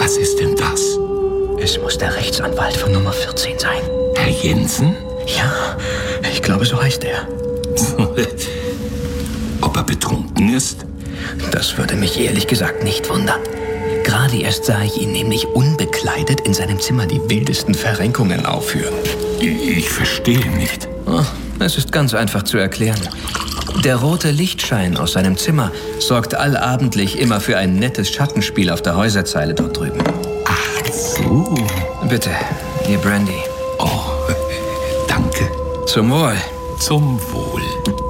Was ist denn das? Es muss der Rechtsanwalt von Nummer 14 sein. Herr Jensen? Ja, ich glaube, so heißt er. Ob er betrunken ist? Das würde mich ehrlich gesagt nicht wundern. Gerade erst sah ich ihn nämlich unbekleidet in seinem Zimmer die wildesten Verrenkungen aufführen. Ich verstehe nicht. Oh, es ist ganz einfach zu erklären. Der rote Lichtschein aus seinem Zimmer sorgt allabendlich immer für ein nettes Schattenspiel auf der Häuserzeile dort drüben. Ach so. Bitte, Ihr Brandy. Oh, danke. Zum Wohl. Zum Wohl.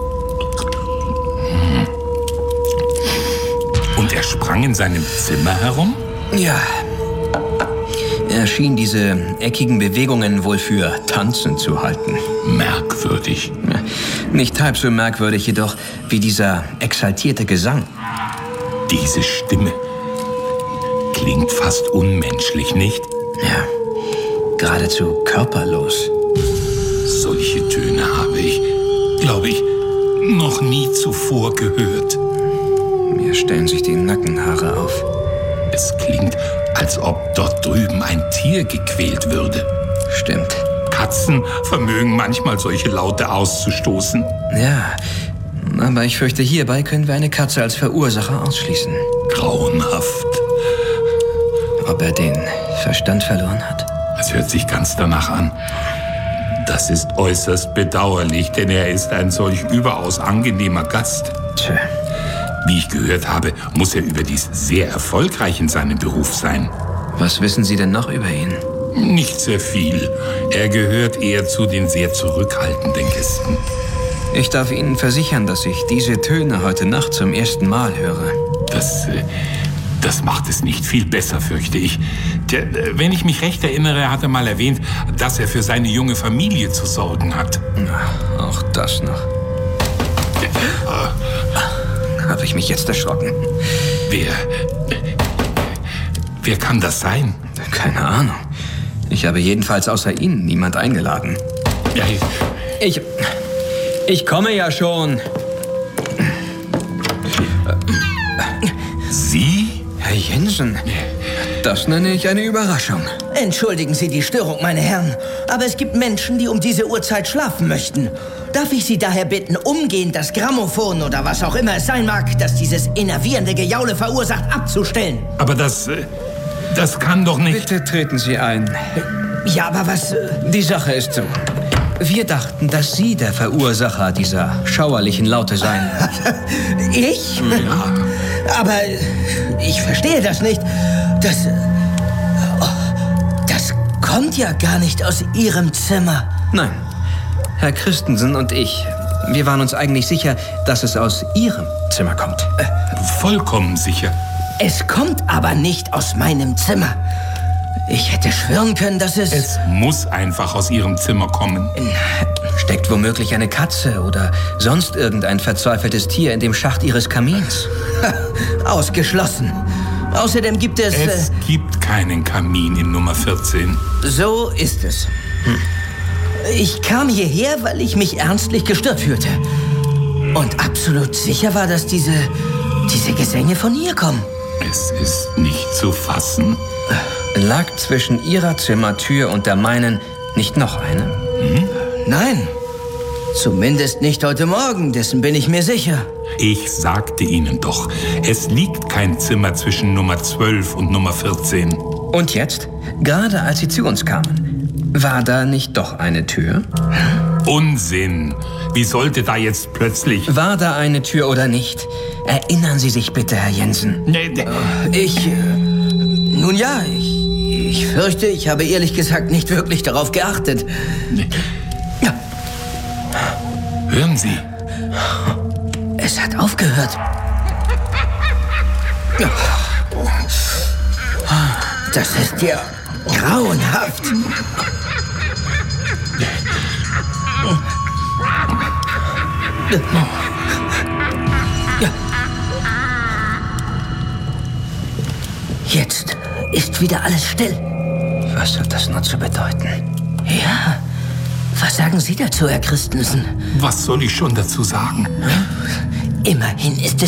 Und er sprang in seinem Zimmer herum? Ja. Er schien diese eckigen Bewegungen wohl für Tanzen zu halten. Merkwürdig. Nicht halb so merkwürdig jedoch wie dieser exaltierte Gesang. Diese Stimme klingt fast unmenschlich, nicht? Ja, geradezu körperlos. Solche Töne habe ich, glaube ich, noch nie zuvor gehört. Mir stellen sich die Nackenhaare auf. Es klingt, als ob dort drüben ein Tier gequält würde. Stimmt. Katzen vermögen manchmal solche Laute auszustoßen. Ja, aber ich fürchte, hierbei können wir eine Katze als Verursacher ausschließen. Grauenhaft. Ob er den Verstand verloren hat? Es hört sich ganz danach an. Das ist äußerst bedauerlich, denn er ist ein solch überaus angenehmer Gast. Tja. Wie ich gehört habe, muss er überdies sehr erfolgreich in seinem Beruf sein. Was wissen Sie denn noch über ihn? Nicht sehr viel. Er gehört eher zu den sehr zurückhaltenden Gästen. Ich darf Ihnen versichern, dass ich diese Töne heute Nacht zum ersten Mal höre. Das macht es nicht viel besser, fürchte ich. Tja, wenn ich mich recht erinnere, hat er mal erwähnt, dass er für seine junge Familie zu sorgen hat. Na, auch das noch. Habe ich mich jetzt erschrocken? Wer kann das sein? Keine Ahnung. Ich habe jedenfalls außer Ihnen niemand eingeladen. Ja, Ich komme ja schon. Sie? Herr Jensen, das nenne ich eine Überraschung. Entschuldigen Sie die Störung, meine Herren, aber es gibt Menschen, die um diese Uhrzeit schlafen möchten. Darf ich Sie daher bitten, umgehend das Grammophon oder was auch immer es sein mag, das dieses enervierende Gejaule verursacht, abzustellen? Aber das kann doch nicht... Bitte treten Sie ein. Ja, aber was... Die Sache ist so. Wir dachten, dass Sie der Verursacher dieser schauerlichen Laute seien. Ich? Ja. Aber ich verstehe das nicht. Das kommt ja gar nicht aus Ihrem Zimmer. Nein. Herr Christensen und ich, wir waren uns eigentlich sicher, dass es aus Ihrem Zimmer kommt. Vollkommen sicher. Es kommt aber nicht aus meinem Zimmer. Ich hätte schwören können, dass es... Es muss einfach aus Ihrem Zimmer kommen. Steckt womöglich eine Katze oder sonst irgendein verzweifeltes Tier in dem Schacht Ihres Kamins? Ausgeschlossen. Außerdem gibt es... Es gibt keinen Kamin in Nummer 14. So ist es. Ich kam hierher, weil ich mich ernstlich gestört fühlte. Und absolut sicher war, dass diese Gesänge von hier kommen. Es ist nicht zu fassen. Lag zwischen Ihrer Zimmertür und der meinen nicht noch eine? Nein. Zumindest nicht heute Morgen, dessen bin ich mir sicher. Ich sagte Ihnen doch, es liegt kein Zimmer zwischen Nummer 12 und Nummer 14. Und jetzt, gerade als Sie zu uns kamen, war da nicht doch eine Tür? Unsinn! Wie sollte da jetzt plötzlich... War da eine Tür oder nicht? Erinnern Sie sich bitte, Herr Jensen. Nun ja, ich fürchte, ich habe ehrlich gesagt nicht wirklich darauf geachtet. Ja. Hören Sie. Es hat aufgehört. Das ist ja grauenhaft. Ja. Jetzt ist wieder alles still. Was hat das nur zu bedeuten? Ja. Was sagen Sie dazu, Herr Christensen? Was soll ich schon dazu sagen? Immerhin ist es